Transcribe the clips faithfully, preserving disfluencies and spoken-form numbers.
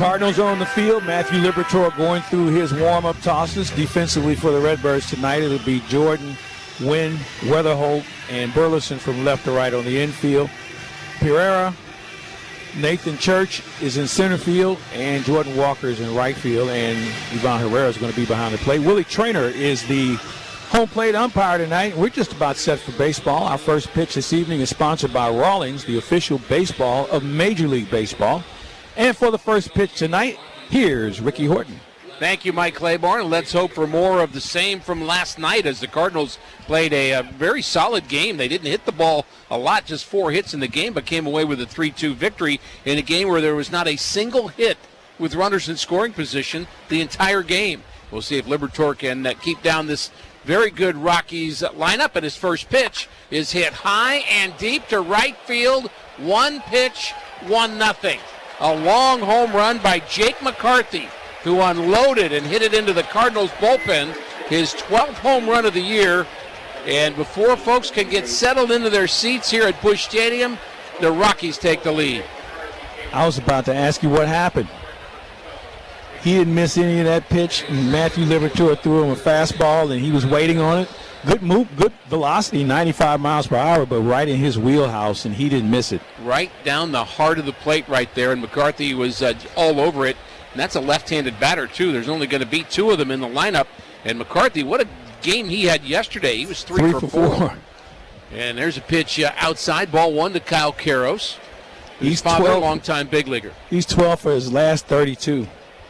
Cardinals are on the field. Matthew Liberatore going through his warm-up tosses. Defensively for the Redbirds tonight, it'll be Jordan, Wynn, Weatherholt, and Burleson from left to right on the infield. Pereira, Nathan Church is in center field, and Jordan Walker is in right field, and Ivan Herrera is going to be behind the plate. Willie Traynor is the home plate umpire tonight. We're just about set for baseball. Our first pitch this evening is sponsored by Rawlings, the official baseball of Major League Baseball. And for the first pitch tonight, here's Ricky Horton. Thank you, Mike Claiborne. Let's hope for more of the same from last night as the Cardinals played a, a very solid game. They didn't hit the ball a lot, just four hits in the game, but came away with a three two victory in a game where there was not a single hit with runners in scoring position the entire game. We'll see if Liberatore can uh, keep down this very good Rockies lineup. And his first pitch is hit high and deep to right field. One pitch, one nothing. A long home run by Jake McCarthy, who unloaded and hit it into the Cardinals bullpen, his twelfth home run of the year. And before folks can get settled into their seats here at Busch Stadium, the Rockies take the lead. I was about to ask you what happened. He didn't miss any of that pitch. Matthew Liberatore threw him a fastball, and he was waiting on it. Good move, good velocity, ninety-five miles per hour, but right in his wheelhouse, and he didn't miss it. Right down the heart of the plate right there, and McCarthy was uh, all over it. And that's a left-handed batter, too. There's only going to be two of them in the lineup. And McCarthy, what a game he had yesterday. He was three, three for, for four. four. And there's a pitch uh, outside, ball one to Kyle Karros. He's father, twelve, longtime big leaguer. He's twelve for his last thirty-two.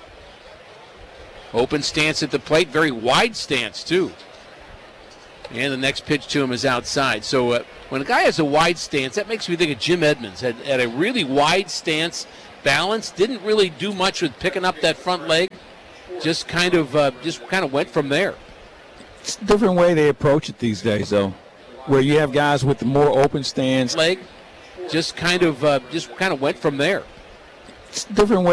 Open stance at the plate, very wide stance, too. And the next pitch to him is outside. So uh, when a guy has a wide stance, that makes me think of Jim Edmonds. Had, had a really wide stance, balance, didn't really do much with picking up that front leg. Just kind of uh, just kind of went from there. It's a different way they approach it these days, though, where you have guys with the more open stance. Leg, just kind of uh, just kind of went from there. It's a different way.